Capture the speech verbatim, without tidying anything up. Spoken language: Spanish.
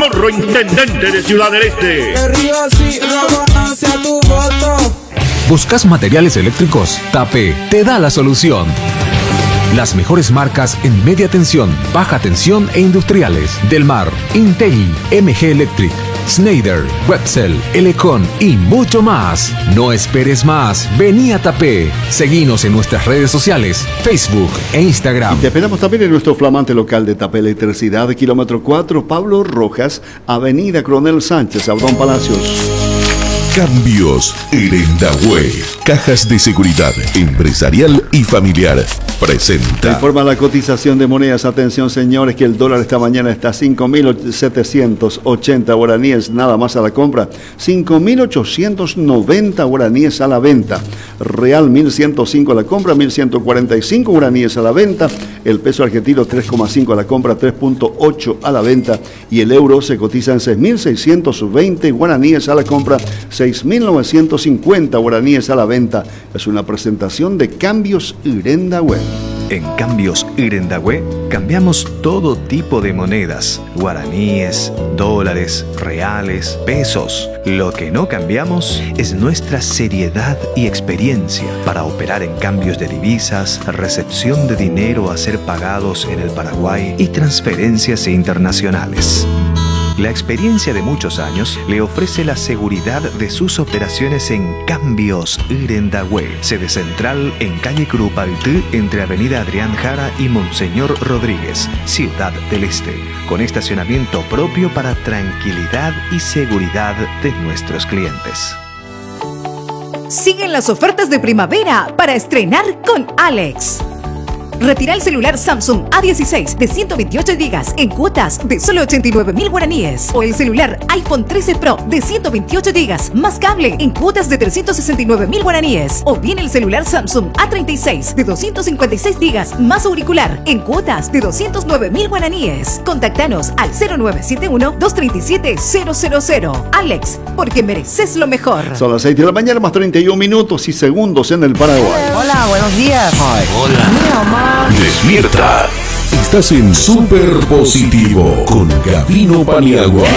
Zorro, intendente de Ciudad del Este. ¿Buscas materiales eléctricos? Tape te da la solución. Las mejores marcas en media tensión, baja tensión e industriales. Delmar, Intel, M G Electric, Schneider, Webcel, Elecon y mucho más. No esperes más. Vení a Tape. Seguinos en nuestras redes sociales, Facebook e Instagram. Y te esperamos también en nuestro flamante local de Tape Electricidad, kilómetro cuatro, Pablo Rojas, Avenida Coronel Sánchez, Abdón Palacios. Cambios Irendahue. Cajas de seguridad empresarial y familiar. Presenta. Informa la cotización de monedas. Atención, señores, que el dólar esta mañana está a cinco mil setecientos ochenta guaraníes nada más a la compra, cinco mil ochocientos noventa guaraníes a la venta. Real mil ciento cinco a la compra, mil ciento cuarenta y cinco guaraníes a la venta. El peso argentino tres coma cinco a la compra, tres punto ocho a la venta. Y el euro se cotiza en seis mil seiscientos veinte guaraníes a la compra, seis mil novecientos cincuenta guaraníes a la venta. Es una presentación de Cambios Irendahue. En Cambios Irendahue cambiamos todo tipo de monedas, guaraníes, dólares, reales, pesos. Lo que no cambiamos es nuestra seriedad y experiencia para operar en cambios de divisas, recepción de dinero a ser pagados en el Paraguay y transferencias internacionales. La experiencia de muchos años le ofrece la seguridad de sus operaciones en Cambios Irendahue, sede central en calle Curupaytí, entre Avenida Adrián Jara y Monseñor Rodríguez, Ciudad del Este, con estacionamiento propio para tranquilidad y seguridad de nuestros clientes. Siguen las ofertas de primavera para estrenar con Alex. Retira el celular Samsung A dieciséis de ciento veintiocho gigas en cuotas de solo ochenta y nueve mil guaraníes. O el celular iPhone trece Pro de ciento veintiocho gigas más cable en cuotas de trescientos sesenta y nueve mil guaraníes. O bien el celular Samsung A treinta y seis de doscientos cincuenta y seis gigas más auricular en cuotas de doscientos nueve mil guaraníes. Contactanos al cero nueve siete uno, dos tres siete, cero cero cero. Alex, porque mereces lo mejor. Son las seis de la mañana más treinta y un minutos y segundos en el Paraguay. Hola, buenos días. Ay, hola. Mi mamá. Despierta. Estás en Super Positivo con Gabino Paniagua.